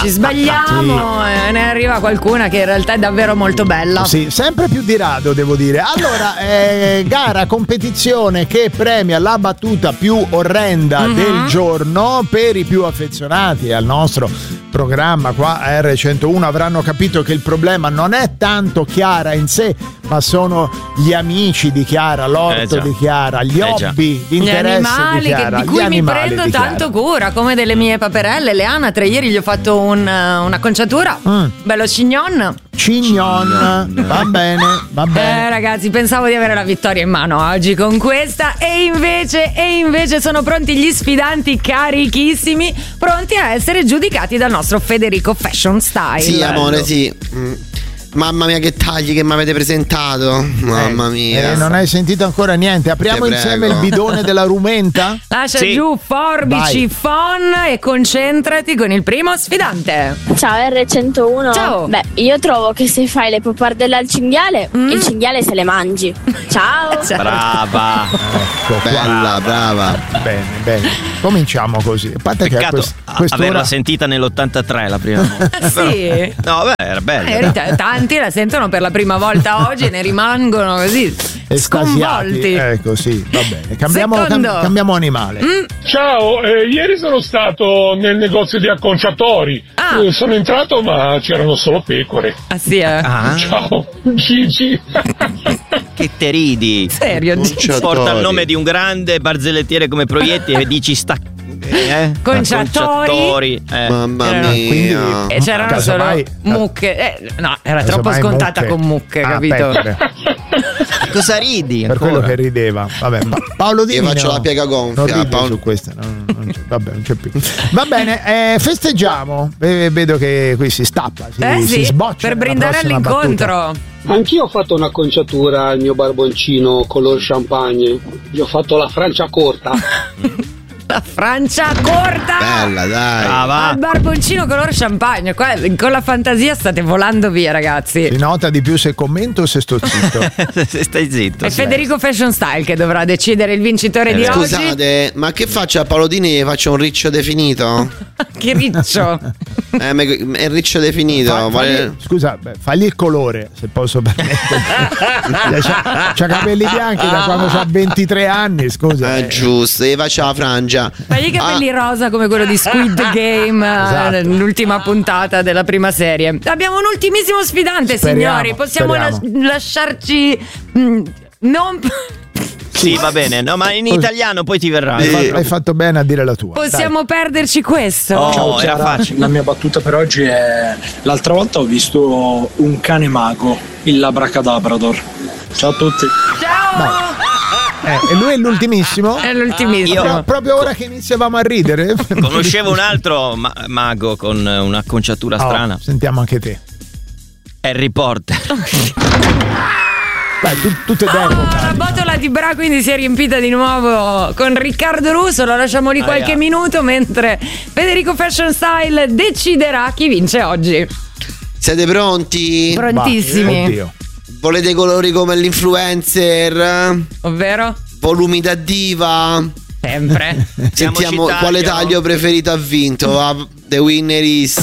Ci sbagliamo e ne arriva qualcuna che in realtà è davvero molto bella. Sì, sempre più di rado, devo dire. Allora, gara, competizione che premia la battuta più orrenda del giorno. Per i più affezionati al nostro programma qua a R101 avranno capito che il problema non è tanto Chiara in sé, ma sono gli amici di Chiara, l'orto di Chiara, gli hobby di interesse di Chiara, di cui mi prendo tanto cura, come delle mie paperelle, le anatre. Ieri gli ho fatto un'acconciatura, bello cignon, va bene. Ragazzi, pensavo di avere la vittoria in mano oggi con questa e invece sono pronti gli sfidanti carichissimi, pronti a essere giudicati dal nostro Federico Fashion Style. Sì, amore, sì. Mamma mia, che tagli che mi avete presentato. Mamma mia. Non hai sentito ancora niente. Apriamo insieme il bidone della rumenta? Lascia giù forbici, phon e concentrati con il primo sfidante. Ciao R101. Ciao. Beh, io trovo che se fai le pappardelle al cinghiale, il cinghiale se le mangi. Ciao. Brava. Bella, brava. Bene. Cominciamo così. A parte peccato che averla sentita nell'83 la prima volta. Sì. No, beh, era bella. Tanti la sentono per la prima volta oggi e ne rimangono così sconvolti. Ecco, sì, va bene. Cambiamo animale. Ciao, ieri sono stato nel negozio di acconciatori. Sono entrato ma c'erano solo pecore. Ah sì, Ciao, Gigi. Che te ridi. Serio, porta il nome di un grande barzellettiere come Proietti e dici conciatori. Mamma mia. E c'erano solo mucche. No, era troppo scontata con mucche, capito? Cosa ridi? Per quello che rideva. Vabbè, Paolo Dini. Io faccio la piega gonfia. Su questa, non c'è più. Va bene, festeggiamo. Vedo che qui si stappa, si sboccia per brindare all'incontro. Battuta. Anch'io ho fatto un'acconciatura al mio barboncino color champagne. Gli ho fatto la Francia corta. La Francia corta. Bella, dai. Al barboncino color champagne. Qua, con la fantasia state volando via, ragazzi. Si nota di più se commento o se sto zitto. Se stai zitto. È Federico Fashion Style che dovrà decidere il vincitore di oggi. Scusate, ma che faccio a Paolo Dini? Faccio un riccio definito? Che riccio? È il riccio definito. Scusa, fagli il colore, se posso permettermi. C'ha capelli bianchi da quando c'ha 23 anni, scusa. Giusto, e faccio la frangia. Fagli i capelli rosa come quello di Squid Game, esatto. L'ultima puntata della prima serie. Abbiamo un ultimissimo sfidante, signori. Possiamo lasciarci non... Sì, va bene, no, ma in italiano poi ti verrà. Hai fatto bene a dire la tua. Possiamo perderci questo? Ciao, era facile. La mia battuta per oggi è: l'altra volta ho visto un cane mago, il Labracadabrador. Ciao a tutti. Ciao. E lui è l'ultimissimo? È l'ultimissimo. Io, proprio ora che iniziavamo a ridere. Conoscevo un altro mago con un'acconciatura strana. Sentiamo anche te. Harry Potter. Beh, tutte d'epoca. La botola di Bra quindi si è riempita di nuovo con Riccardo Russo. Lo lasciamo lì qualche minuto mentre Federico Fashion Style deciderà chi vince oggi. Siete pronti? Prontissimi. Oddio. Volete colori come l'influencer? Ovvero? Volumi da diva? Sempre. Sentiamo quale taglio preferito ha vinto. The winner is...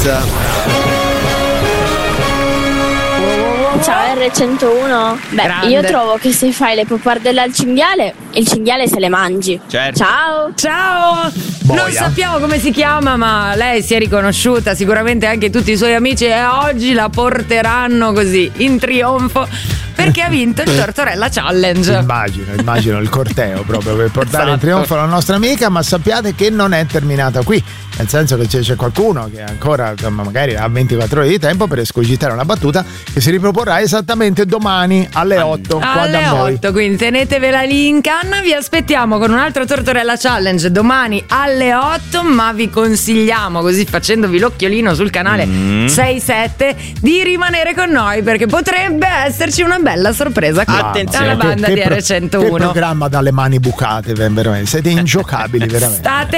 Ciao R101. Beh, Grande. io trovo che se fai le pappardelle al cinghiale, il cinghiale se le mangi. Certo. Ciao. Non sappiamo come si chiama, ma lei si è riconosciuta, sicuramente anche tutti i suoi amici, e oggi la porteranno così in trionfo perché ha vinto il Tortorella Challenge. Immagino il corteo proprio per portare in trionfo la nostra amica, ma sappiate che non è terminata qui, nel senso che c'è qualcuno che ancora magari ha 24 ore di tempo per escogitare una battuta che si riproporrà esattamente domani alle 8 qua alle da noi. 8, quindi tenetevela lì in canna. Vi aspettiamo con un altro Tortorella Challenge domani alle 8, ma vi consigliamo, così facendovi l'occhiolino sul canale 6-7, di rimanere con noi perché potrebbe esserci una bella sorpresa qui. Attenzione. Dalla banda di R101. Che programma dalle mani bucate, veramente siete ingiocabili, veramente. State